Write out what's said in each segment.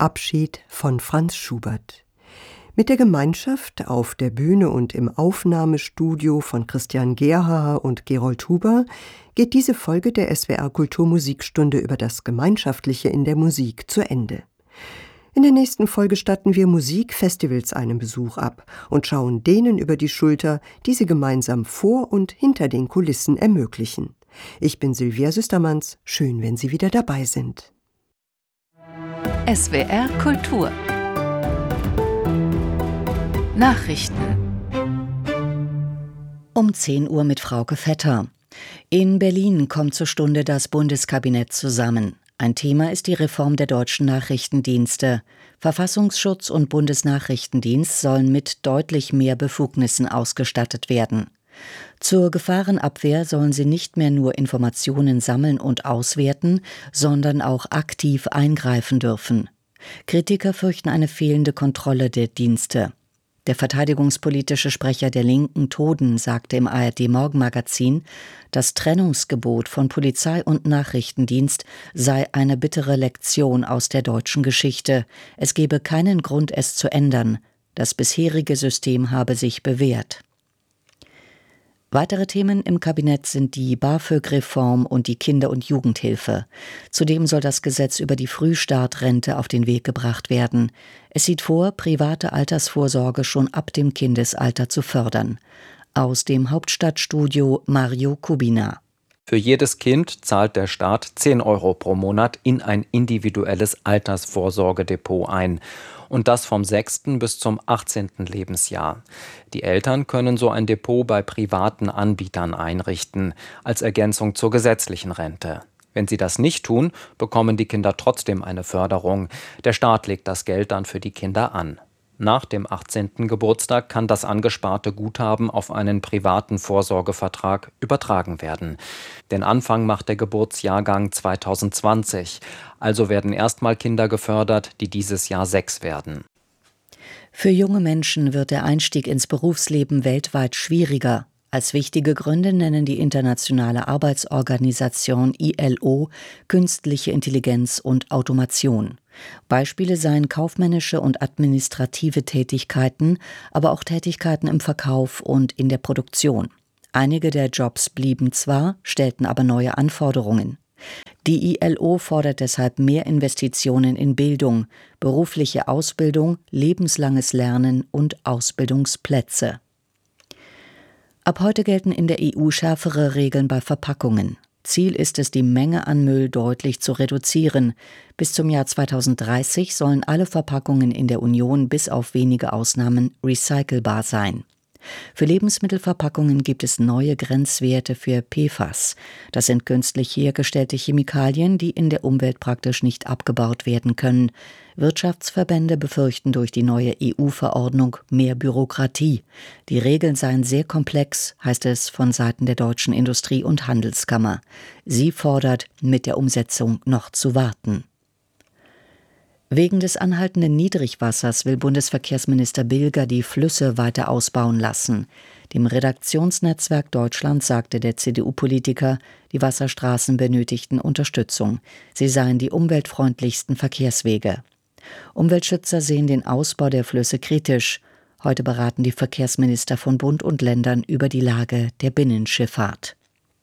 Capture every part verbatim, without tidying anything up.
Abschied von Franz Schubert. Mit der Gemeinschaft auf der Bühne und im Aufnahmestudio von Christian Gerhaher und Gerold Huber geht diese Folge der S W R Kulturmusikstunde über das Gemeinschaftliche in der Musik zu Ende. In der nächsten Folge statten wir Musikfestivals einen Besuch ab und schauen denen über die Schulter, die sie gemeinsam vor und hinter den Kulissen ermöglichen. Ich bin Sylvia Süstermanns. Schön, wenn Sie wieder dabei sind. S W R Kultur Nachrichten um zehn Uhr mit Frauke Vetter. In Berlin kommt zur Stunde das Bundeskabinett zusammen. Ein Thema ist die Reform der deutschen Nachrichtendienste. Verfassungsschutz und Bundesnachrichtendienst sollen mit deutlich mehr Befugnissen ausgestattet werden. Zur Gefahrenabwehr sollen sie nicht mehr nur Informationen sammeln und auswerten, sondern auch aktiv eingreifen dürfen. Kritiker fürchten eine fehlende Kontrolle der Dienste. Der verteidigungspolitische Sprecher der Linken, Toden, sagte im A R D-Morgenmagazin, das Trennungsgebot von Polizei und Nachrichtendienst sei eine bittere Lektion aus der deutschen Geschichte. Es gebe keinen Grund, es zu ändern. Das bisherige System habe sich bewährt. Weitere Themen im Kabinett sind die BAföG-Reform und die Kinder- und Jugendhilfe. Zudem soll das Gesetz über die Frühstartrente auf den Weg gebracht werden. Es sieht vor, private Altersvorsorge schon ab dem Kindesalter zu fördern. Aus dem Hauptstadtstudio Mario Kubina. Für jedes Kind zahlt der Staat zehn Euro pro Monat in ein individuelles Altersvorsorgedepot ein. Und das vom sechsten bis zum achtzehnten Lebensjahr. Die Eltern können so ein Depot bei privaten Anbietern einrichten, als Ergänzung zur gesetzlichen Rente. Wenn sie das nicht tun, bekommen die Kinder trotzdem eine Förderung. Der Staat legt das Geld dann für die Kinder an. Nach dem achtzehnten Geburtstag kann das angesparte Guthaben auf einen privaten Vorsorgevertrag übertragen werden. Den Anfang macht der Geburtsjahrgang zweitausendzwanzig. Also werden erstmal Kinder gefördert, die dieses Jahr sechs werden. Für junge Menschen wird der Einstieg ins Berufsleben weltweit schwieriger. Als wichtige Gründe nennen die Internationale Arbeitsorganisation I L O künstliche Intelligenz und Automation. Beispiele seien kaufmännische und administrative Tätigkeiten, aber auch Tätigkeiten im Verkauf und in der Produktion. Einige der Jobs blieben zwar, stellten aber neue Anforderungen. Die I L O fordert deshalb mehr Investitionen in Bildung, berufliche Ausbildung, lebenslanges Lernen und Ausbildungsplätze. Ab heute gelten in der E U schärfere Regeln bei Verpackungen. Ziel ist es, die Menge an Müll deutlich zu reduzieren. Bis zum Jahr zweitausenddreißig sollen alle Verpackungen in der Union bis auf wenige Ausnahmen recycelbar sein. Für Lebensmittelverpackungen gibt es neue Grenzwerte für P F A S. Das sind künstlich hergestellte Chemikalien, die in der Umwelt praktisch nicht abgebaut werden können. Wirtschaftsverbände befürchten durch die neue E U-Verordnung mehr Bürokratie. Die Regeln seien sehr komplex, heißt es von Seiten der Deutschen Industrie- und Handelskammer. Sie fordert, mit der Umsetzung noch zu warten. Wegen des anhaltenden Niedrigwassers will Bundesverkehrsminister Bilger die Flüsse weiter ausbauen lassen. Dem Redaktionsnetzwerk Deutschland sagte der C D U-Politiker, die Wasserstraßen benötigten Unterstützung. Sie seien die umweltfreundlichsten Verkehrswege. Umweltschützer sehen den Ausbau der Flüsse kritisch. Heute beraten die Verkehrsminister von Bund und Ländern über die Lage der Binnenschifffahrt.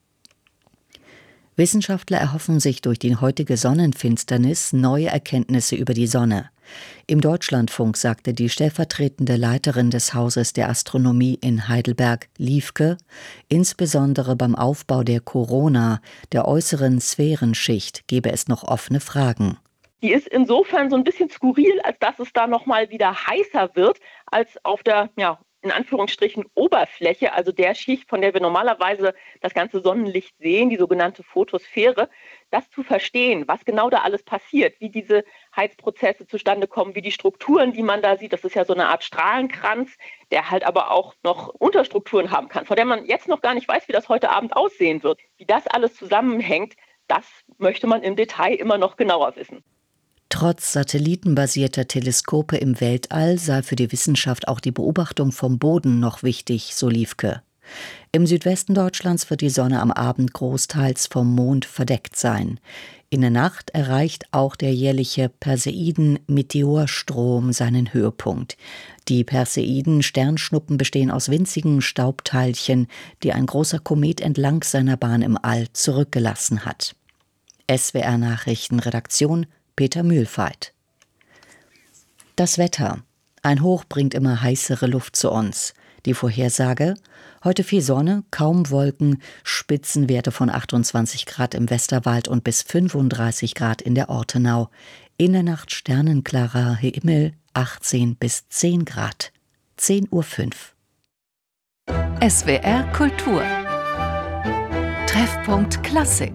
Wissenschaftler erhoffen sich durch die heutige Sonnenfinsternis neue Erkenntnisse über die Sonne. Im Deutschlandfunk sagte die stellvertretende Leiterin des Hauses der Astronomie in Heidelberg, Liefke, insbesondere beim Aufbau der Korona, der äußeren Sphärenschicht, gebe es noch offene Fragen. Die ist insofern so ein bisschen skurril, als dass es da nochmal wieder heißer wird, als auf der, ja, in Anführungsstrichen Oberfläche, also der Schicht, von der wir normalerweise das ganze Sonnenlicht sehen, die sogenannte Photosphäre, das zu verstehen, was genau da alles passiert, wie diese Heizprozesse zustande kommen, wie die Strukturen, die man da sieht, das ist ja so eine Art Strahlenkranz, der halt aber auch noch Unterstrukturen haben kann, von der man jetzt noch gar nicht weiß, wie das heute Abend aussehen wird. Wie das alles zusammenhängt, das möchte man im Detail immer noch genauer wissen. Trotz satellitenbasierter Teleskope im Weltall sei für die Wissenschaft auch die Beobachtung vom Boden noch wichtig, so Liefke. Im Südwesten Deutschlands wird die Sonne am Abend großteils vom Mond verdeckt sein. In der Nacht erreicht auch der jährliche Perseiden-Meteorstrom seinen Höhepunkt. Die Perseiden-Sternschnuppen bestehen aus winzigen Staubteilchen, die ein großer Komet entlang seiner Bahn im All zurückgelassen hat. S W R-Nachrichtenredaktion Peter Mühlfeit. Das Wetter. Ein Hoch bringt immer heißere Luft zu uns. Die Vorhersage: heute viel Sonne, kaum Wolken, Spitzenwerte von achtundzwanzig Grad im Westerwald und bis fünfunddreißig Grad in der Ortenau. In der Nacht sternenklarer Himmel, achtzehn bis zehn Grad. zehn Uhr fünf. S W R Kultur. Treffpunkt Klassik.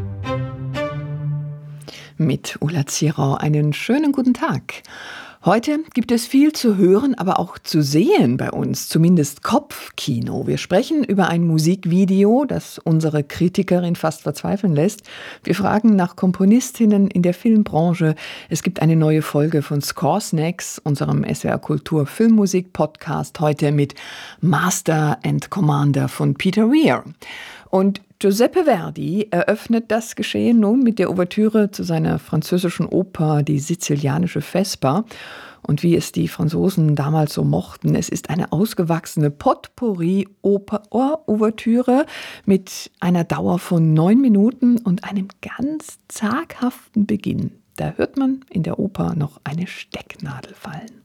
Mit Ulla Zierau einen schönen guten Tag. Heute gibt es viel zu hören, aber auch zu sehen bei uns, zumindest Kopfkino. Wir sprechen über ein Musikvideo, das unsere Kritikerin fast verzweifeln lässt. Wir fragen nach Komponistinnen in der Filmbranche. Es gibt eine neue Folge von Score Snacks, unserem S W R Kultur Filmmusik-Podcast, heute mit Master and Commander von Peter Weir. Und Giuseppe Verdi eröffnet das Geschehen nun mit der Ouvertüre zu seiner französischen Oper Die sizilianische Vesper. Und wie es die Franzosen damals so mochten, es ist eine ausgewachsene Potpourri-Ouvertüre mit einer Dauer von neun Minuten und einem ganz zaghaften Beginn. Da hört man in der Oper noch eine Stecknadel fallen.